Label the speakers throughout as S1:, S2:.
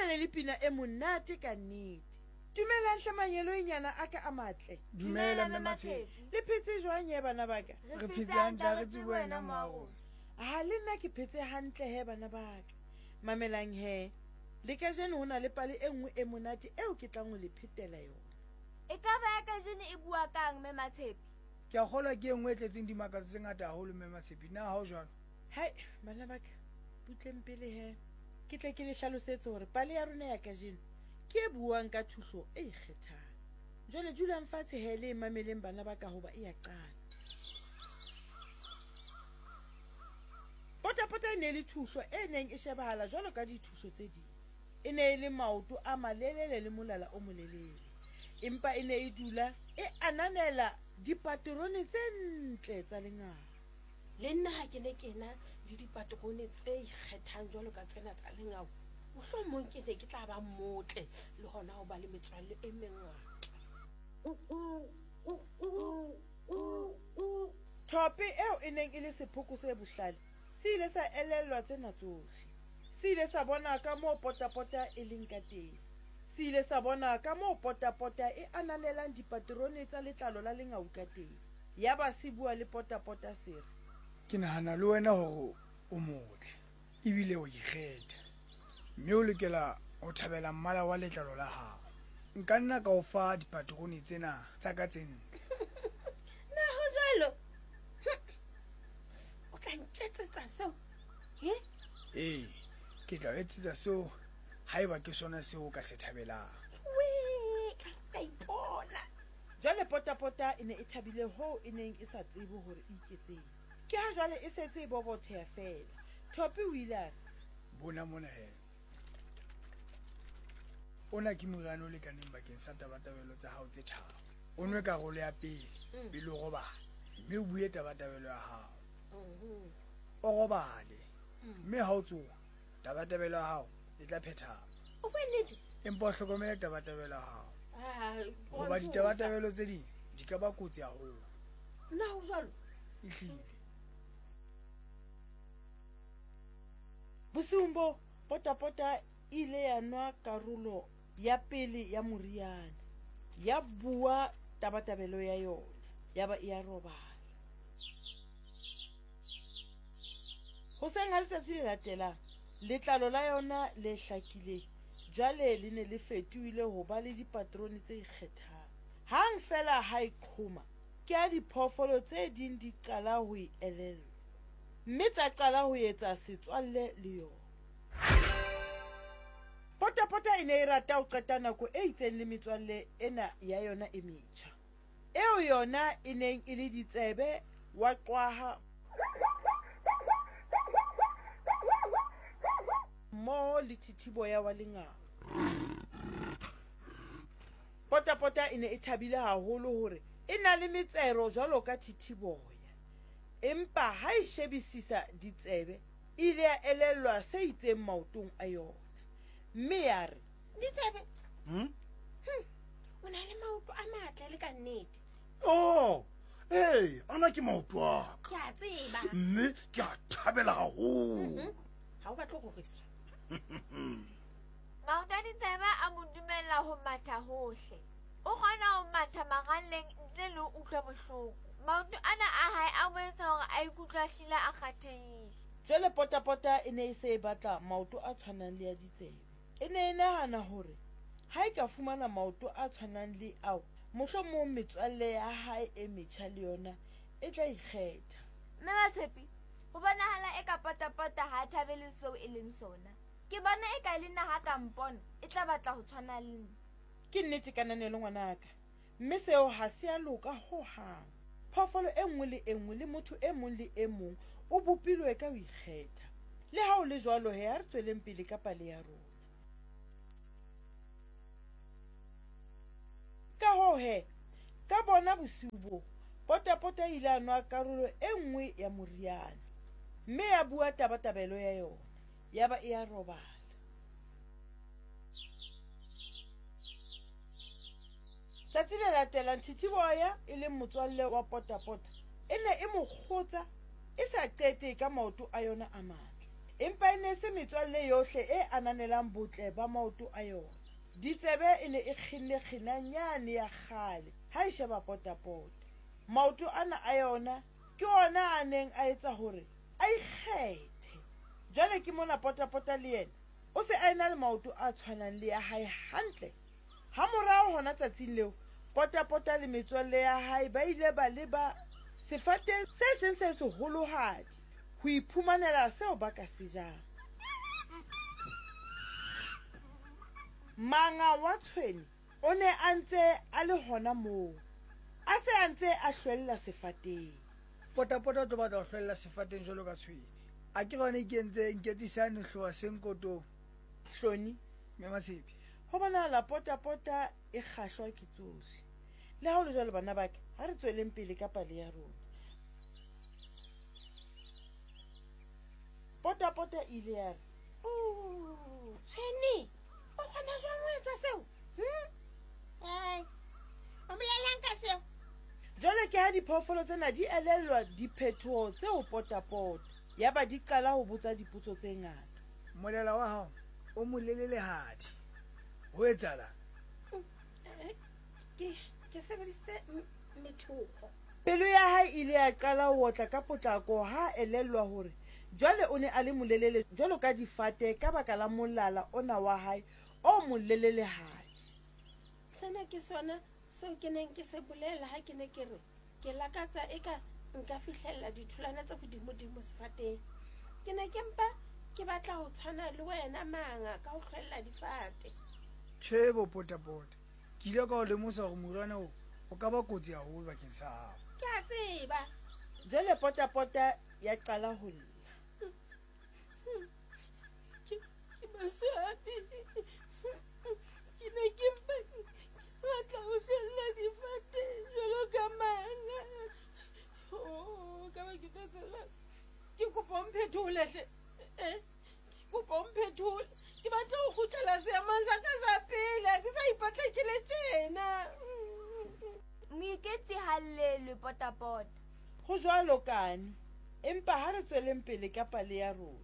S1: ne le pina e monate ka nnete. Dumelang hle manyeloinyana a ka a matle.
S2: Dumela mme Matshepi.
S1: Le phetse jwang ye bana ba ka?
S2: Re phetse hantle re tse wena maro.
S1: Ha le nna ke phetse hantle he bana ba ka. Mamelang he. Le ka jeno ho na le pale e nngwe e monate eo ke tlang ho le phetela yona.
S3: E ka ba ka jeno e bua kang mme Matshepi?
S2: Ke a kgolwa ke engwe e tletseng dimakatso tse ngata haholo mme Matshepi. Na ha o jwalo?
S1: Hai bana ba ka. Butleng pele he. Ke tle ke le hlalosetse hore pale ya rona ya ka jeno ke buang ka thuso e ikgethang. Jwale dulang fatshe he le mameleng bana ba ka hoba e ya qala. Potapota e ne le thuso e neng e shebahala jwalo ka dithuso tse ding. E ne le maoto a malelele le molala o molelele. Empa e ne e dula e ananela dipaterone tse ntle tsa lengana.
S4: Le nna ha ke ne kena le dipaterone tse ikgethang jwalo ka tsena tsa lengao. Mohlomong ke ne ke tla ba motle le hona ho ba le metswalle e mengata.
S1: Thope eo e neng e le sephoko se bohlale se ile sa elellwa tsena tsohle. Se ile sa bona ka moo potapota e leng ka teng. Se ile sa bona ka moo potapota e ananelang dipaterone tsa letlalo la lengau ka teng. Ya ba se bua le potapota sere.
S2: Ke nahana le wena hore o motle ebile o ikgetha. Mme o lokela ho thabela mmala wa letlalo la hao. Nka nna ka o fa dipaterone tsena tsa ka tse ntle.
S4: Na ho jalo? O tla nketsetsa seo?
S2: Ke tla etsetsa seo haeba ke sona seo ka se thabelang.
S4: Ka ipona.
S1: Jwale potapota e ne e thabile ho e neng e sa tsebe hore e iketseng. Ke ha jwale e setse e bobotheha fela. Thope o ile a re,
S2: bona mona he. Ona ke moriana o lekaneng bakeng sa tabatabelo tsa hao tse tharo. O nwe karolo ya pele pele o robala. Mme o bue tabatabelo ya hao. O robale. Mme ha o tsoha tabatabelo ya hao e tla phethahatswa.
S4: O bonnete?
S2: Empa o hlokomele tabatabelo ya hao. Hoba ditabatabelo tse ding di ka ba kotsi haholo.
S4: Na ho jwalo?
S2: Ehlile.
S1: bosiung bo potapota ile ya nwa karolo ya pele ya moriana. Ya bua tabatabelo ya yona. Ya ba e a robala. Hoseng ha letsatsi le latelang, letlalo la yona le hlakile. Jwale le ne le fetohile ho ba le dipaterone tse ikgethang. Hang fela ha e qhoma, ke a diphoofolo tse ding di qala ho e elellwa. Mme tsa qala ho etsa setswalle le yona. Potapota e ne e rata ho qeta nako e itseng le metswalle ena ya yona e metjha. Eo yona e neng e le ditsebe wa qwaha mo le thithiboya wa lengao. Potapota e ne e thabile haholo hore e na le metsero jwalo ka thithiboya. Empa ha e shebisisa ditsebe, ile ya elellwa se itseng maotong a yona. Mme ya re,
S4: Ditsebe? O na le maoto a matle le ka nnete.
S5: Ana ke maoto a ka.
S4: Ke a tseba.
S5: Mme ke a thabela haholo.
S4: Ha o batle go reswa.
S3: Maoto a ditsebe a mo dumella ho matha hohle. O kgona ho matha maralleng ntle le ho utlwa bohloko. Maoto ana a hae a mo etsa hore a ikutlwa hlile a kgathehile.
S1: jwale potapota e ne e se e batla maoto a tshwanang le ya ditsebe. E ne e nahana hore ha e ka fumana maoto a tshwanang le ao, mohlomong metswalle ya hae e metjha le yona e tla ikgetha.
S3: Mme Matshepi, ho bonahala eka potapota ha a thabele seo e leng sona. Ke bona eka le nna ha ka mpona e tla batla ho tshwana le nna.
S1: Ke nnete kananelo ngwanaka, mme seo ha se a loka ho hang. Phoofolo e nngwe le e nngwe le motho e mong le e mong o bopilwe ka ho ikgetha. Le ha o le jwalo he, ha re tsweleng pele ka pale ya rona. Ka ho he, ka bona bosiu bo, potapota ile a nwa karolo e nngwe ya moriana. Mme ya bua tabatabelo ya yona. Ya ba e a robala. Tsatsi le latelang thithiboya e leng motswalle wa potapota e ne e mo kgotsa e sa qete ka maoto a yona a matle. empa e ne se metswalle yohle e ananelang botle ba maoto a yona. Ditsebe e ne e kginne kginanyane ya kgale ha e sheba potapota. Maoto ana a yona ke ona a neng a etsa hore a ikgethe. Jwale ke mona potapota le yena o se a ena le maoto a tshwanang le ya hae hantle. Ha morao hona tsatsing leo potapota le metswalle ya hae ba ile ba leba sefateng se seng se seholohadi ho iphumanela seo ba ka se jang. Manga wa tshweni o ne a ntse a le hona moo a se a ntse a hlwella sefateng.
S2: Potapota o tlo batla ho hlwella sefateng jwalo ka tshwene. A ke gone ke ntse nketisane hloa senkotong.
S1: Hloni
S2: Memasepi.
S1: ho bonahala potapota e kgahlwa ke tsohle. Le ha ho le jwalo bana ba ke, ha re tsweleng pele ka pale ya rona. Potapota ile ya re,
S4: Tshweni, o kgona jwang ho etsa seo? O bolelang ka seo?
S1: jwale ke ha diphoofolo tsena di elellwa diphethoho tseo potapota ya ba di qala ho botsa dipotso tse ngata.
S2: Molela wa hao o molelelehadi. Ho etsahala?
S4: Ke sebedisitse methoko.
S1: Pelo ya hae ile ya qala ho otla ka potlako ha elellwa hore jwale o ne a le molelele jwalo ka difate ka baka la molala ona wa hae o molelelehadi.
S4: Sena ke sona seo ke neng ke se bolela ha ke ne ke re ke lakatsa eka nka fihlella ditholwana tse hodimo sefateng. Ke ne ke mpa ke batla ho tshwana le wena manga ka ho hlwella difate.
S2: Tjhebo potapota. Ke ile ka ho lemosa hore morwana o ka ba kotsi haholo bakeng sa hao.
S4: Ke a tseba.
S1: Jwale potapota ya qala ho lla.
S4: Ke maswabi. Ke ne ke mpa ke batla ho hlwella difate jwalo ka manga. Ka ba ke tsela. Ke kopa mphetole hle. Ke kopa mphetole. Ke batla ho kgutlela seemong sa ka sa pele. Ke sa ipatla ke le tjena.
S3: Moiketsi hallelwe potapota.
S1: Ho jwalo kane, empa ha re tsweleng pele ka pale ya rona.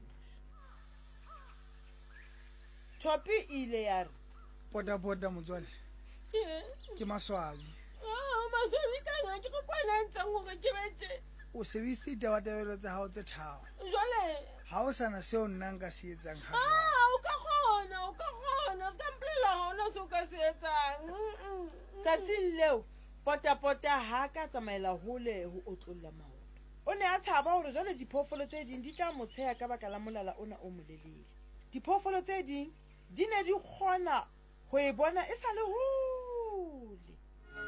S1: Thopi ile ya re,
S2: Potapota motswalle. Ke maswabi.
S4: Maswabi kana ke kopana ntseng hore ke betse.
S2: O sebedisitse ditabatabelo tsa hao tse tharo.
S4: Jwale
S2: Ha o sana seo nna nka se etsang ha.
S4: o ka kgona. Ska mplela hona se o ka se etsang.
S1: tsatsing leo potapota ha ka tsamaela hole ho otlolla maoto. O ne a tshaba hore jwale diphoofolo tse ding di tla mo tsheha ka baka la molala ona o molelele. Diphoofolo tse ding di ne di kgona ho e bona e sa le hole.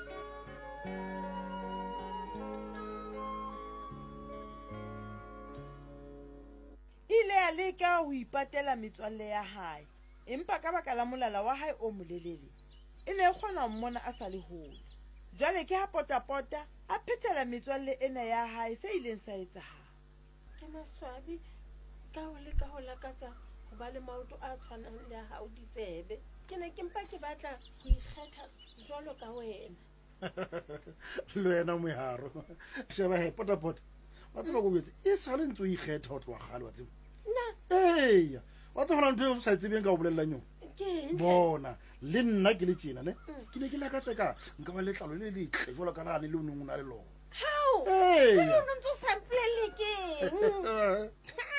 S1: Ile ya leka ho ipatela metswalle ya hae, empa ka baka la molala wa hae o molelele e ne e kgona ho mmona a sa le hole. Jwale ke ha potapota a phethela metswalle ena ya hae se ileng sa etsahala.
S4: Ke maswabi ka ho leka ho lakatsa ho ba le maoto a tshwanang le hao ditsebe. Ke ne ke mpa ke batla ho ikgetha jwalo ka wena.
S5: Le wena moharo. Sheba he potapota. Wa tseba go betse e sa le ntse o ikgetha ho tloga gale wa tseba.
S4: Na
S5: Wa tseba ntho o sa tsebeng ka go bolellang yona.
S4: ke
S5: Bona le nna ke le tsena ne. Ke ne ke lakatsa ka nka ba letlalo le letle jwalo ka la le o neng o na le lona.
S4: how
S5: Hey.
S4: wena o ntse o sa mpolelle keng?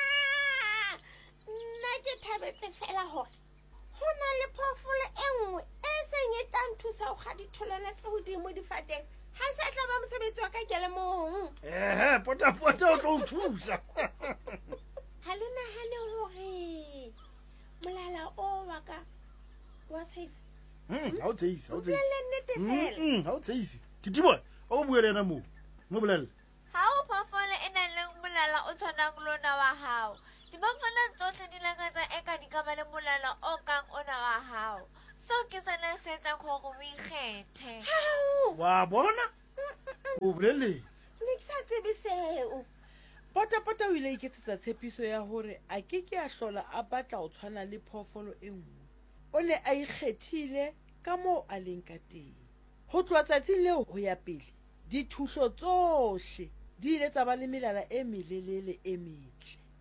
S4: Nna ke thabetse fela hore ho na le phoofolo e nngwe e seng e tla nthusa ho kga ditholwana tse hodimo difateng. Ha se tla ba mosebetsi wa ka kelemong.
S5: Potapota o tlo o thusa.
S4: Ha le nahane hore molala o wa ka wa tshisa.
S5: Ha o tseisa, ha o tseisa.
S4: Bolelle nnete fela.
S5: Ha o tseisa. Ke tibo. O bue le yena mo. Mo bolelle.
S3: Ha o phoofolo e nang le molala o tshwanang le ona wa hao. Diphoofolo tsohle di lakatsa eka di ka ba le molala o kang ona wa hao. Seo ke sona se etsang hore o ikgethe.
S5: Wa bona? O bolelle.
S4: Ne ke sa tsebe seo.
S1: Potapota o ile iketsetsa tshepiso ya hore a ke a hlola a batla ho tshwana le phoofolo e nngwe. O ne a ikgethile ka moo a leng ka teng. Ho tloha tsatsing leo ho ya pele, dithuso tsohle di ile tsa ba le melala e melelele e metle.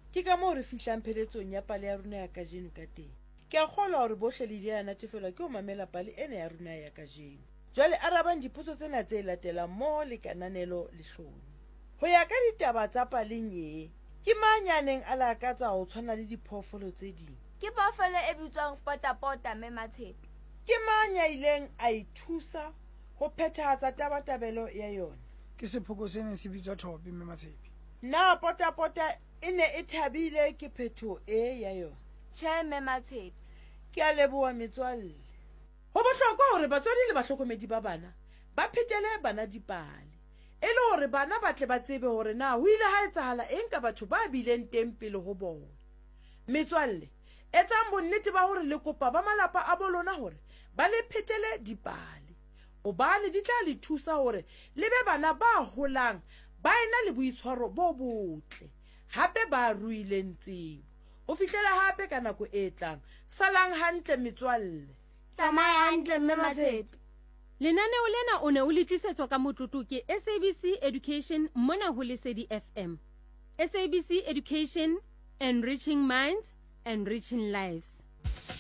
S1: ke ka moo re fihlang pheletsong ya pale ya rona ya kajeno ka teng. Ke a kgolwa hore bohle le di a natefelwa ke ho mamela pale ena ya rona ya kajeno. Jwale arabang dipotso tsena tse latelang mo le kananelo le hlone. Ho ya ka ditaba tsa paleng ye, ke manyaneng a lakatsa ho tshwana le diphoofolo tse ding.
S3: Ke phoofolo e bitswang potapota mme Matshepe.
S1: Ke mang ya ileng a ithusa ho phethahatsa tabatabelo ya yona?
S2: Ke sephoko se neng se bitswa Thope mme Matshepe.
S1: Na potapota e ne e thabile ke phetho e ya yona?
S3: Tjhe mme Matshepe.
S1: Ke a leboha metswalle. Ho bohlokwa hore batswadi le bahlokomedi ba bana ba phetele bana dipale, e le hore bana ba tle ba tsebe hore na ho ile ha etsahala eng ka batho ba bileng teng pele ho bona. Metswalle, etsang bonnete ba hore le kopa ba malapa a bolona hore ba le phetele dipale, hobane di tla le thusa hore le be bana ba holang ba ena le boitshwaro bo botle, hape ba ruileng tsebo. Ho fihlela hape ka nako e tlang, salang hantle metswalle.
S3: Tsamaya hantle mme Matshepe.
S4: Lenaneo lena o ne o le tlisetswa ka motlotlo ke SABC Education mona ho Lesedi FM. SABC Education, enriching minds, enriching lives.